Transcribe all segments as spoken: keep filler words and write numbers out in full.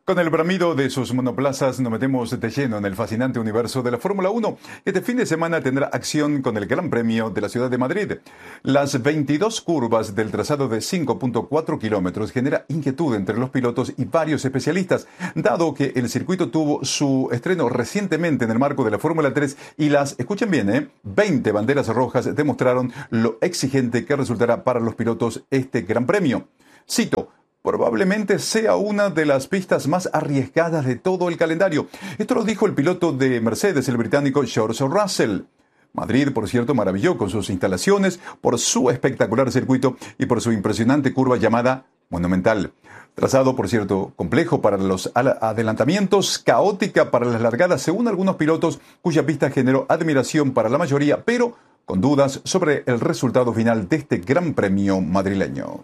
Con el bramido de sus monoplazas nos metemos de lleno en el fascinante universo de la Fórmula uno. Este fin de semana tendrá acción con el Gran Premio de la Ciudad de Madrid. Las veintidós curvas del trazado de cinco punto cuatro kilómetros genera inquietud entre los pilotos y varios especialistas, dado que el circuito tuvo su estreno recientemente en el marco de la Fórmula tres y las, escuchen bien, ¿eh? veinte banderas rojas demostraron lo exigente que resultará para los pilotos este Gran Premio. Cito: probablemente sea una de las pistas más arriesgadas de todo el calendario. Esto lo dijo el piloto de Mercedes, el británico George Russell. Madrid, por cierto, maravilló con sus instalaciones, por su espectacular circuito y por su impresionante curva llamada Monumental. Trazado, por cierto, complejo para los adelantamientos, caótica para las largadas, según algunos pilotos, cuya pista generó admiración para la mayoría, pero con dudas sobre el resultado final de este Gran Premio madrileño.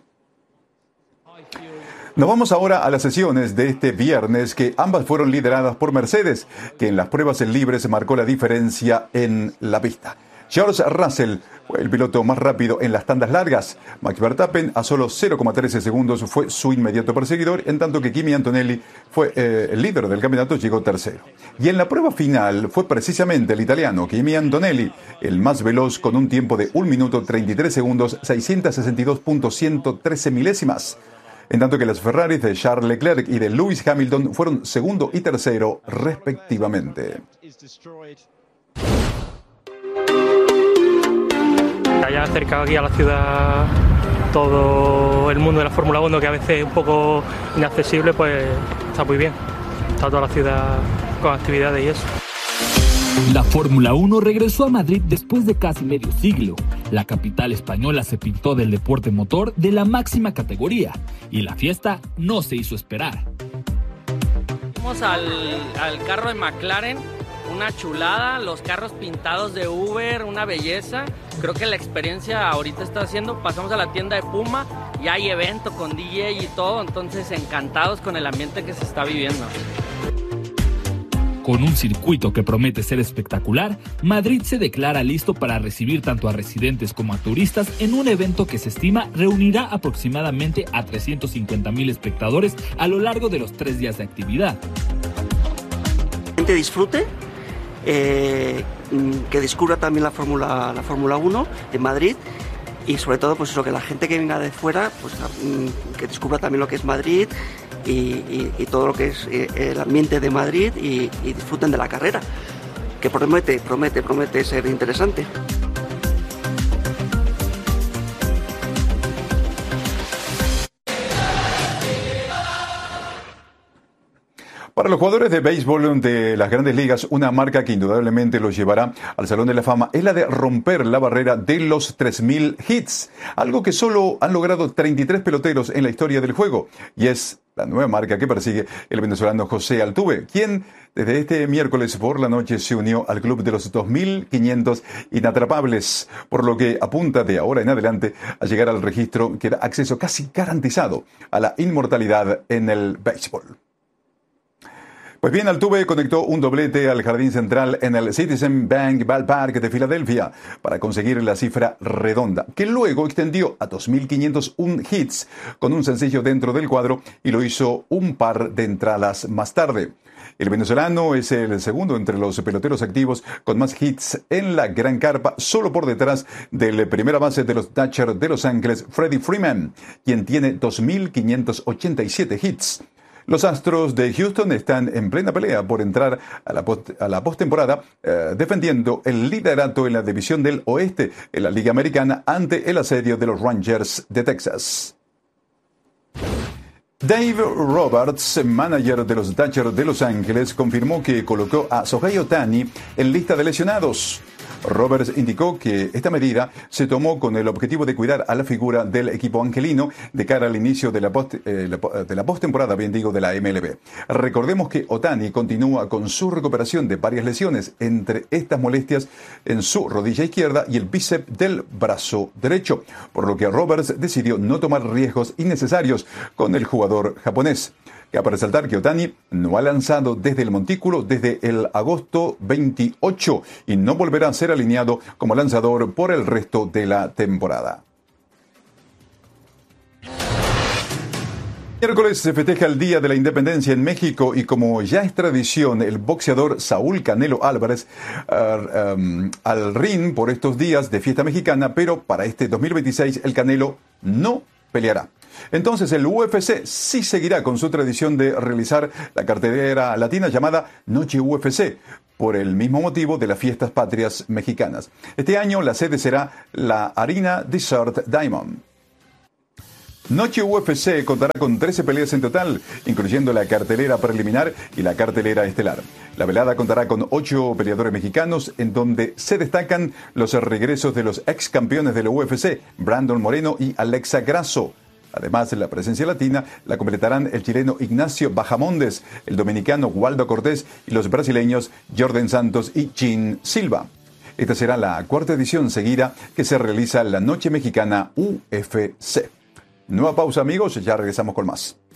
Nos vamos ahora a las sesiones de este viernes, que ambas fueron lideradas por Mercedes, que en las pruebas en libres marcó la diferencia en la pista. George Russell fue el piloto más rápido en las tandas largas. Max Verstappen, a solo cero coma trece segundos, fue su inmediato perseguidor, en tanto que Kimi Antonelli fue eh, el líder del campeonato, llegó tercero. Y en la prueba final fue precisamente el italiano Kimi Antonelli el más veloz, con un tiempo de un minuto treinta y tres segundos, seiscientos sesenta y dos punto ciento trece milésimas. En tanto que las Ferraris de Charles Leclerc y de Lewis Hamilton fueron segundo y tercero, respectivamente. Haya acercado aquí a la ciudad todo el mundo de la Fórmula uno, que a veces es un poco inaccesible, pues está muy bien. Está toda la ciudad con actividades y eso. La Fórmula uno regresó a Madrid después de casi medio siglo. La capital española se pintó del deporte motor de la máxima categoría y la fiesta no se hizo esperar. Fuimos al, al carro de McLaren, una chulada, los carros pintados de Uber, una belleza. Creo que la experiencia ahorita está haciendo, pasamos a la tienda de Puma y hay evento con D J y todo, entonces encantados con el ambiente que se está viviendo. Con un circuito que promete ser espectacular, Madrid se declara listo para recibir tanto a residentes como a turistas en un evento que se estima reunirá aproximadamente a trescientos cincuenta mil espectadores a lo largo de los tres días de actividad. Que la gente disfrute, eh, que descubra también la Fórmula la Fórmula uno en Madrid y sobre todo pues eso, que la gente que venga de fuera pues, que descubra también lo que es Madrid. Y, y, y todo lo que es eh, el ambiente de Madrid y, y disfruten de la carrera, que promete, promete, promete ser interesante. Para los jugadores de béisbol de las grandes ligas, una marca que indudablemente los llevará al Salón de la Fama es la de romper la barrera de los tres mil hits, algo que solo han logrado treinta y tres peloteros en la historia del juego, y es la nueva marca que persigue el venezolano José Altuve, quien desde este miércoles por la noche se unió al club de los dos mil quinientos inatrapables, por lo que apunta de ahora en adelante a llegar al registro que da acceso casi garantizado a la inmortalidad en el béisbol. Pues bien, Altuve conectó un doblete al jardín central en el Citizens Bank Ballpark de Filadelfia para conseguir la cifra redonda, que luego extendió a dos mil quinientos uno hits con un sencillo dentro del cuadro y lo hizo un par de entradas más tarde. El venezolano es el segundo entre los peloteros activos con más hits en la gran carpa, solo por detrás del primera base de los Dodgers de Los Ángeles, Freddie Freeman, quien tiene dos mil quinientos ochenta y siete hits. Los Astros de Houston están en plena pelea por entrar a la, post, a la postemporada, eh, defendiendo el liderato en la división del oeste en la Liga Americana ante el asedio de los Rangers de Texas. Dave Roberts, manager de los Dodgers de Los Ángeles, confirmó que colocó a Shohei Ohtani en lista de lesionados. Roberts indicó que esta medida se tomó con el objetivo de cuidar a la figura del equipo angelino de cara al inicio de la, post, eh, la, de la postemporada, bien digo, de la M L B. Recordemos que Ohtani continúa con su recuperación de varias lesiones, entre estas molestias en su rodilla izquierda y el bíceps del brazo derecho, por lo que Roberts decidió no tomar riesgos innecesarios con el jugador japonés. Cabe resaltar que Ohtani no ha lanzado desde el montículo desde el agosto veintiocho y no volverá a ser alineado como lanzador por el resto de la temporada. Miércoles se festeja el Día de la Independencia en México y como ya es tradición, el boxeador Saúl Canelo Álvarez uh, um, al ring por estos días de fiesta mexicana, pero para este dos mil veintiséis el Canelo no peleará. Entonces el U F C sí seguirá con su tradición de realizar la cartelera latina llamada Noche U F C, por el mismo motivo de las fiestas patrias mexicanas. Este año la sede será la Arena Desert Diamond. Noche U F C contará con trece peleas en total, incluyendo la cartelera preliminar y la cartelera estelar. La velada contará con ocho peleadores mexicanos, en donde se destacan los regresos de los ex campeones de la U F C, Brandon Moreno y Alexa Grasso. Además, la presencia latina la completarán el chileno Ignacio Bahamondes, el dominicano Waldo Cortés y los brasileños Jordan Santos y Chin Silva. Esta será la cuarta edición seguida que se realiza la Noche Mexicana U F C. Nueva pausa, amigos, ya regresamos con más.